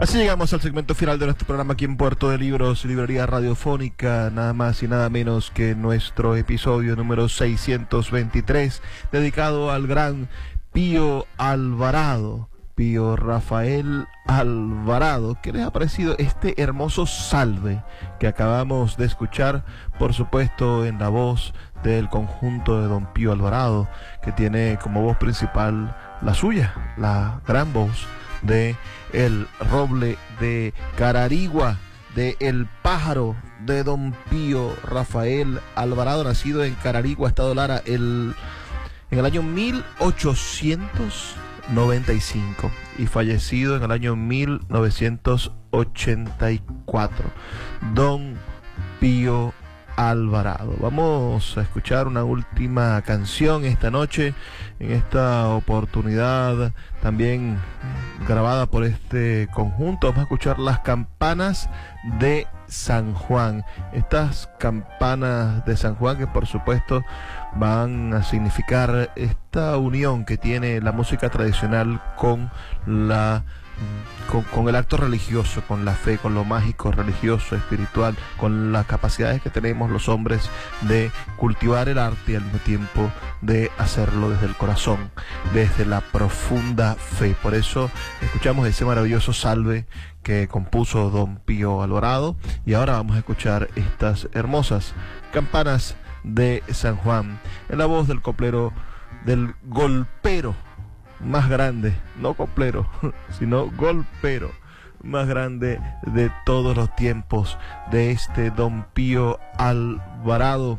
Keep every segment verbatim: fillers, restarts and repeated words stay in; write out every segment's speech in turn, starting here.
Así llegamos al segmento final de nuestro programa aquí en Puerto de Libros, Librería Radiofónica, nada más y nada menos que nuestro episodio número seiscientos veintitrés, dedicado al gran Pío Alvarado, Pío Rafael Alvarado. ¿Qué les ha parecido este hermoso salve que acabamos de escuchar? Por supuesto, en la voz del conjunto de don Pío Alvarado, que tiene como voz principal la suya, la gran voz de El Roble de Cararigua, de El Pájaro, de don Pío Rafael Alvarado, nacido en Cararigua, Estado Lara, el, en el año mil ochocientos noventa y cinco y fallecido en el año mil novecientos ochenta y cuatro. Don Pío Alvarado. Vamos a escuchar una última canción esta noche, en esta oportunidad también grabada por este conjunto. Vamos a escuchar Las Campanas de San Juan. Estas campanas de San Juan que por supuesto van a significar esta unión que tiene la música tradicional con la Con, con el acto religioso, con la fe, con lo mágico, religioso, espiritual, con las capacidades que tenemos los hombres de cultivar el arte y al mismo tiempo de hacerlo desde el corazón, desde la profunda fe. Por eso escuchamos ese maravilloso salve que compuso don Pío Alvarado, y ahora vamos a escuchar estas hermosas campanas de San Juan en la voz del coplero, del golpero más grande, no coplero, sino golpero más grande de todos los tiempos, de este don Pío Alvarado,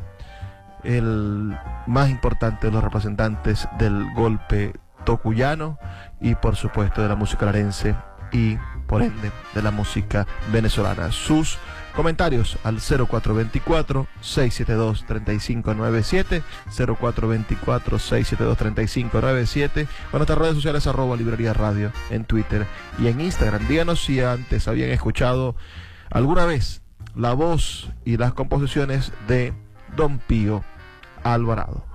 el más importante de los representantes del golpe tocuyano y por supuesto de la música larense y por ende de la música venezolana. Sus comentarios al cero cuatro dos cuatro, seis siete dos, tres cinco nueve siete, cero cuatro dos cuatro, seis siete dos, tres cinco nueve siete, o en nuestras redes sociales arroba Librería Radio en Twitter y en Instagram. Díganos si antes habían escuchado alguna vez la voz y las composiciones de don Pío Alvarado.